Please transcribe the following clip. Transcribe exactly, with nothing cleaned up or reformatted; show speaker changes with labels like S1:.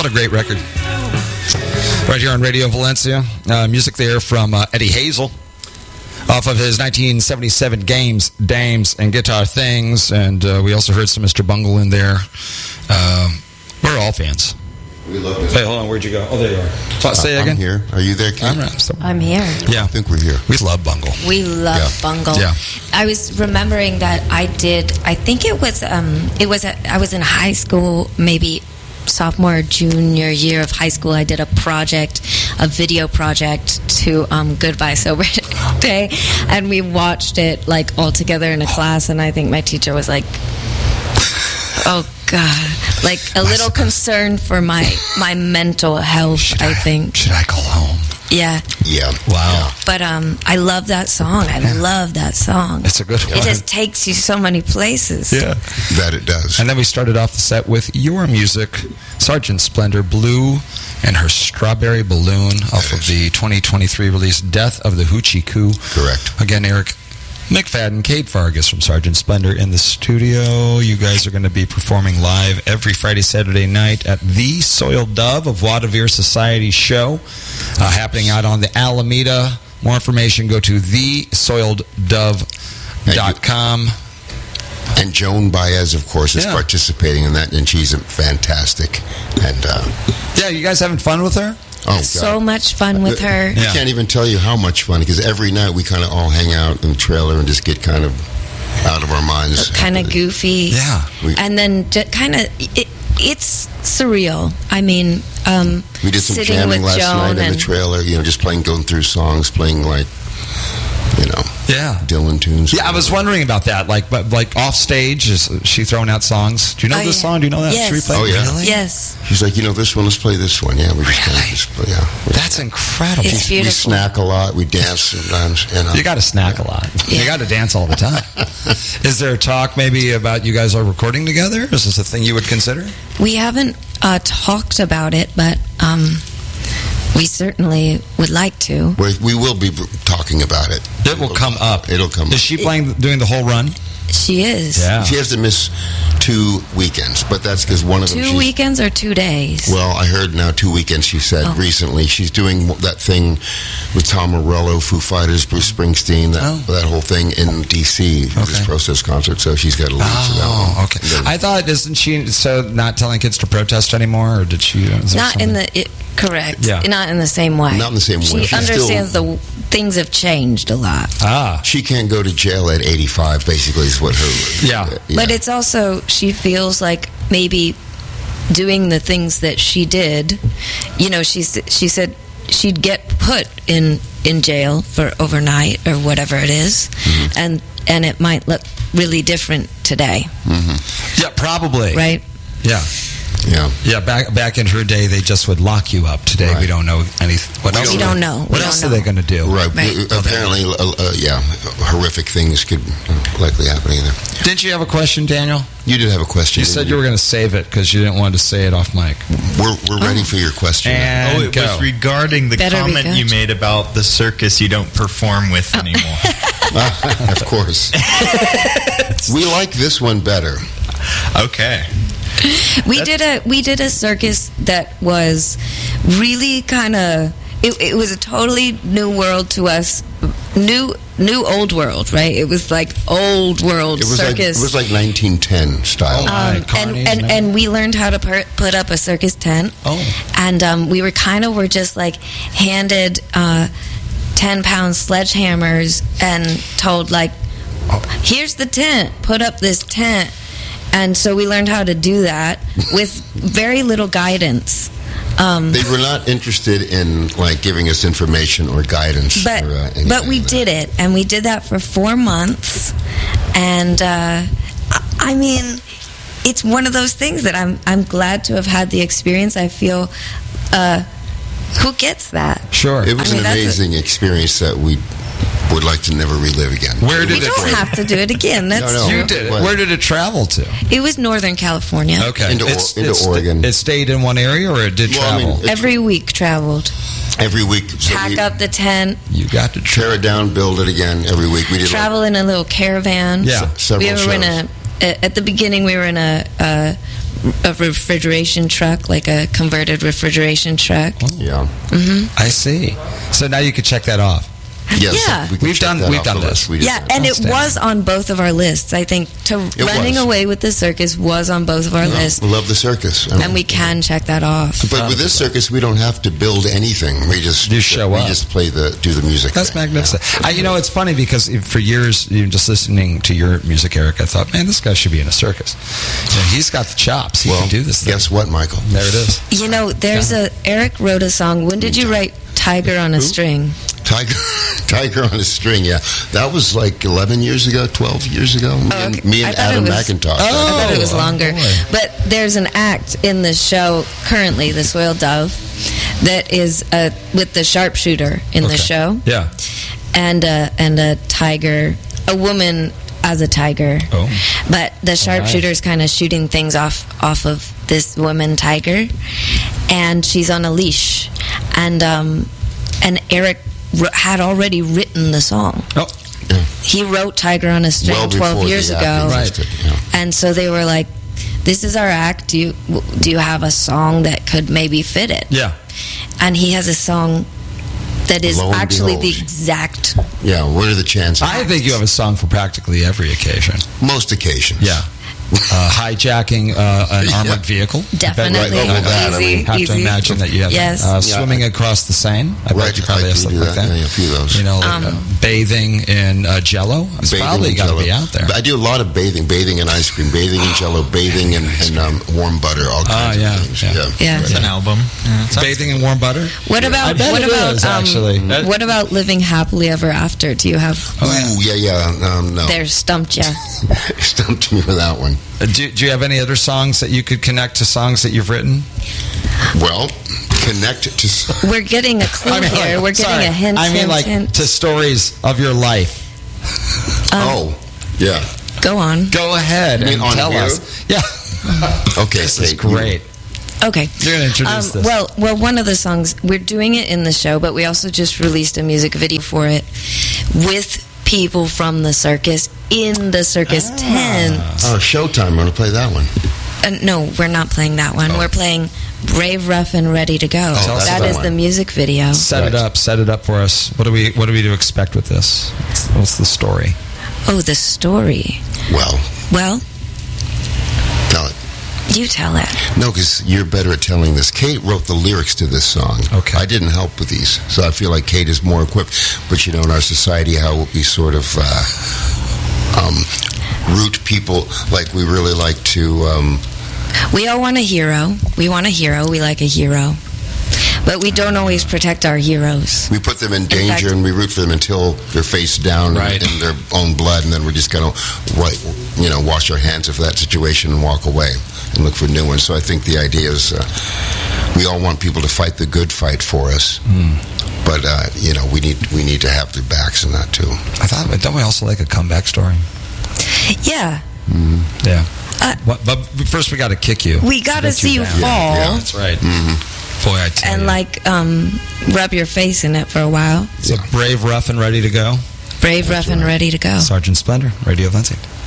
S1: a great record. Right here on Radio Valencia. Uh, music there from uh, Eddie Hazel off of his nineteen seventy-seven Games, Dames, and Guitar Things. And uh, we also heard some Mister Bungle in there. Uh, we're all fans.
S2: We love this.
S1: Hey, hold on. Where'd you go? Oh, there you are. So, say it
S2: I'm
S1: again.
S2: here. Are you there, Kate?
S1: I'm, right. so,
S3: I'm here.
S1: yeah.
S2: I think we're here.
S1: We love Bungle.
S3: We love
S2: Yeah.
S3: Bungle.
S1: Yeah.
S3: I was remembering that I did. I think it was. Um, it was. A, I was in high school, maybe sophomore or junior year of high school. I did a project, a video project to um, Goodbye Sober Day, and we watched it like all together in a class. And I think my teacher was like, "Oh God," like a little concerned for my my mental health.
S1: Should
S3: I think.
S1: Should I call home?
S3: Yeah.
S2: Yeah.
S1: Wow.
S3: But um, I love that song. I love that song.
S1: It's a good one.
S3: It just takes you so many places.
S1: Yeah.
S2: That it does.
S1: And then we started off the set with your music, Sergeant Splendor, Blue, and her Strawberry Balloon off of the twenty twenty-three release, Death of the Hoochie Coo.
S2: Correct.
S1: Again, Eric McFadden, Kate Vargas from Sergeant Splendor in the studio. You guys are going to be performing live every Friday, Saturday night at The Soiled Dove of Wadavir Society Show, uh, happening out on the Alameda. More information, go to the soiled dove dot com.
S2: And Joan Baez, of course, is
S1: Yeah.
S2: participating in that, and she's fantastic. And uh,
S1: Yeah, you guys having fun with her?
S2: oh, God.
S3: So much fun with her.
S2: I
S1: Yeah.
S2: can't even tell you how much fun, because every night we kind of all hang out in the trailer and just get kind of out of our minds.
S3: Kind of goofy.
S1: Yeah.
S2: We-
S3: And then just kind of, it, it's surreal. I mean, um,
S2: We did some
S3: sitting
S2: jamming
S3: with
S2: last
S3: Joan
S2: night in
S3: and
S2: the trailer, you know, just playing, going through songs, playing like, you know,
S1: Yeah.
S2: Dylan tunes.
S1: Yeah, I was wondering about that. Like, but like off stage, is she throwing out songs? Do you know
S3: Oh,
S1: this
S3: yeah.
S1: song? Do you know that?
S3: Yes.
S1: Should we play?
S2: Oh, yeah.
S1: Really?
S3: Yes.
S2: She's like, you know, this one, let's play this one. Yeah, we just kind of
S1: Really?
S2: just play, yeah. We-
S1: That's incredible.
S3: It's
S2: we
S3: beautiful.
S2: snack a lot, we dance sometimes. You know.
S1: You got to snack a lot. You
S3: Yeah.
S1: got to dance all the time. Is there a talk maybe about you guys are recording together? Is this a thing you would consider?
S3: We haven't uh, talked about it, but um, we certainly would like to.
S2: We, we will be talking about it.
S1: It will come up.
S2: It'll come
S1: Is
S2: up.
S1: she playing, doing the whole run?
S3: She is.
S2: She has to miss two weekends, but that's because one of them.
S3: Two
S2: she's,
S3: weekends or two days?
S2: Well, I heard now two weekends. She said
S3: Oh.
S2: recently she's doing that thing with Tom Morello, Foo Fighters, Bruce Springsteen, that,
S1: Oh.
S2: that whole thing in D C This
S1: Okay.
S2: Process concert. So she's got to leave for that
S1: Oh,
S2: one.
S1: okay.
S2: And then-
S1: I thought, isn't she so not telling kids to protest anymore, or did she? Is there
S3: Not in
S1: something-
S3: the it, correct.
S1: Yeah.
S3: Not in the same way.
S2: Not in the same way.
S3: She
S2: She's
S3: understands the things have changed a lot.
S1: Ah,
S2: she can't go to jail at eighty-five. Basically, is what her.
S1: Yeah.
S3: But it's also she feels like maybe doing the things that she did. You know, she s- she said she'd get put in in jail for overnight or whatever it is,
S2: Mm-hmm.
S3: and and it might look really different today,
S1: yeah, probably.
S3: right?
S1: Yeah,
S2: yeah.
S1: yeah. Back back in her day, they just would lock you up. Today, we
S2: Right.
S1: don't know anything. What
S2: We
S1: else?
S3: We don't know.
S1: What
S3: We
S1: else
S3: don't
S1: are they
S3: know.
S1: going to do?
S2: Right.
S3: Right.
S2: Apparently, uh, uh, yeah, horrific things could uh, likely happen either.
S1: Didn't you have a question, Daniel?
S2: You did have a question.
S1: You
S2: didn't
S1: said you were going to save it because you didn't want to say it off mic.
S2: We're, we're ready for your question.
S1: And
S4: Oh, it
S1: go.
S4: was regarding the
S3: Better be
S4: comment you
S3: good.
S4: made about the circus you don't perform with anymore.
S2: Of course. We like this one better.
S4: Okay.
S3: We did a we did a circus that was really kind of it, it was a totally new world to us, new new old world, right? It was like old world
S2: It was like
S3: circus.
S2: it was like nineteen ten style.
S1: Oh, my.
S3: Um, and,
S1: carnies
S3: and,
S1: and
S3: and we learned how to per, put up a circus tent.
S1: Oh.
S3: And um, we were kind of were just like handed uh, ten pound sledgehammers and told like, here's the tent, put up this tent. And so we learned how to do that with very little guidance. Um,
S2: They were not interested in like giving us information or guidance.
S3: but
S2: or, uh, anything
S3: but we
S2: like that.
S3: did it, and we did that for four months. And uh, I- I mean, it's one of those things that I'm I'm glad to have had the experience. I feel, uh, who gets that?
S1: Sure.
S2: It was
S3: I mean,
S2: an
S3: that's a-
S2: amazing experience that we would like to never relive again.
S1: Where did
S3: We
S1: it?
S3: don't have to do it again. That's
S2: No, no.
S1: You
S3: true.
S1: did it.
S2: What?
S1: Where did it travel to?
S3: It was Northern California.
S1: Okay.
S2: Into Or-
S1: It's-
S2: into
S1: it's-
S2: Oregon.
S1: It stayed in one area, or it did
S2: Well, I mean,
S1: travel?
S2: it-
S3: Every week traveled.
S2: Every week. So
S3: Pack
S2: we
S3: up the tent.
S1: You got to
S2: tear it down, build it again every week. We did
S3: Travel in a little caravan.
S1: Yeah.
S2: several
S3: we were in
S2: shows.
S3: a. At the beginning, we were in a, a a refrigeration truck, like a converted refrigeration truck.
S2: Yeah.
S1: I see. So now you could check that off.
S2: Yes,
S3: Yeah.
S2: we can
S1: We've
S2: check
S1: done-
S2: that
S1: we've
S2: off
S1: done
S2: the
S1: this.
S2: list. We did
S3: Yeah,
S2: that.
S3: and it
S1: Outstanding.
S3: was on both of our lists. I think to
S2: It
S3: running
S2: was.
S3: away with the circus was on both of our lists,
S2: We love the circus. I mean,
S3: and we can check that off.
S2: But with this circus, we don't have to build anything. We just
S1: You show
S2: we
S1: up.
S2: just play the do the music.
S1: That's
S2: thing.
S1: magnificent. I, you know, it's funny because for years, you know, just listening to your music, Eric, I thought, man, this guy should be in a circus. You know, he's got the chops. He
S2: Well,
S1: can do this thing.
S2: guess what, Michael?
S1: There it is.
S3: You know, there's a Eric wrote a song. When did you write "Tiger on a
S2: Who?
S3: String"?
S2: Tiger, Tiger on a String. Yeah, that was like eleven years ago, twelve years ago. Me
S3: Oh,
S2: and,
S3: okay.
S2: me
S3: I
S2: and
S3: thought it
S2: Adam
S3: was-
S2: McIntosh.
S3: I thought it was
S1: Oh,
S3: longer.
S1: boy.
S3: But there's an act in the show currently, The Soiled Dove, that is uh, with the sharpshooter in the
S1: Okay.
S3: show,
S1: Yeah.
S3: and a, and a tiger, a woman as a tiger.
S1: Oh.
S3: But the sharpshooter's kind of shooting things off off of this woman tiger, and she's on a leash, and um, and Eric r- had already written the song.
S1: Oh,
S3: He wrote Tiger on a String
S2: Well
S3: twelve
S2: before
S3: years
S2: the app
S3: ago.
S1: Right.
S2: existed, yeah.
S3: And so they were like, "This is our act. Do you do you have a song that could maybe fit it?"
S1: yeah.
S3: And he has a song that is
S2: Lo and
S3: actually
S2: behold.
S3: the exact.
S2: Yeah, what are the chances?
S1: I think you have a song for practically every occasion.
S2: Most occasions.
S1: Yeah. Uh, hijacking uh, an armored vehicle.
S3: Definitely
S2: Right, oh, well, that, I
S3: easy.
S2: mean,
S1: I have
S3: easy.
S1: to imagine that you have
S3: Yes.
S1: uh,
S2: Yeah.
S1: swimming across the Seine. I
S2: Right,
S1: bet you probably
S2: I
S1: have
S2: do
S1: stuff
S2: do
S1: like
S2: that.
S1: that.
S2: Yeah, a few of those.
S1: You know, like,
S3: Um,
S1: uh, bathing in uh, Jello. It's
S2: Bathing
S1: probably
S2: in
S1: got to
S2: Jell-O.
S1: be out there.
S2: But I do a lot of bathing, bathing in ice cream, bathing in Jello, bathing in, in um, warm butter, all kinds
S1: Ah, yeah,
S2: of things.
S1: yeah.
S3: Yeah.
S4: It's an album. Yeah, it sounds
S1: Bathing in warm butter.
S3: What
S1: I
S3: about
S1: bet
S3: what
S1: it
S3: about
S1: is,
S3: um,
S1: actually. That-
S3: what about living happily ever after? Do you have?
S1: Oh,
S2: Ooh, yeah, yeah. Um, no.
S3: There stumped you.
S2: Stumped me with that one.
S1: Uh, do, do you have any other songs that you could connect to songs that you've written?
S2: Well, connect to.
S3: We're getting a clue
S1: I mean,
S3: here.
S1: like,
S3: We're getting
S1: sorry.
S3: a hint.
S1: I mean,
S3: hint,
S1: like
S3: hint.
S1: to stories of your life.
S2: oh, yeah.
S3: Go on.
S1: Go ahead
S2: You mean
S1: and
S2: on
S1: tell
S2: here?
S1: us. Yeah,
S2: Okay,
S1: this is
S2: Kate,
S1: great.
S3: Okay.
S1: You're gonna introduce
S3: Um,
S1: this.
S3: well, well, one of the songs we're doing it in the show, but we also just released a music video for it with people from the circus in the circus tent.
S2: Oh, Showtime. I'm going to play that one.
S3: Uh, no, we're not playing that one.
S2: Oh.
S3: We're playing Brave, Rough, and Ready to Go.
S2: Oh, that's
S3: that
S2: the
S3: is
S2: one.
S3: the music video.
S1: Set it
S2: Right.
S1: up. Set it up for us. What do we? What are we to expect with this? What's, what's the story?
S3: Oh, the story.
S2: Well,
S3: Well,
S2: tell it.
S3: you tell it.
S2: No, because you're better at telling this. Kate wrote the lyrics to this song.
S1: Okay.
S2: I didn't help with these, so I feel like Kate is more equipped. But you know, in our society, how we sort of uh, um, root people, like we really like to. Um,
S3: We all want a hero. We want a hero. We like a hero. But we don't always protect our heroes.
S2: we put them in danger
S3: fact-
S2: and we root for them until they're face down
S1: Right.
S2: in their own blood, and then we're just going to, right, you know, wash our hands of that situation and walk away and look for new ones. So I think the idea is uh, we all want people to fight the good fight for us, but uh, you know, we need we need to have their backs in that too.
S1: I thought. Don't we also like a comeback story?
S3: Yeah.
S1: Yeah.
S3: Uh,
S1: What, but first, we got to kick you.
S3: We got to
S1: Get
S3: see you
S1: down.
S3: fall
S2: Yeah.
S1: That's right. Boy, I tell
S3: and
S1: you.
S3: like um, rub your face in it for a while.
S1: So brave, rough, and ready to go.
S3: Brave, rough, and ready to go.
S1: Sergeant Splendor, Radio Venti.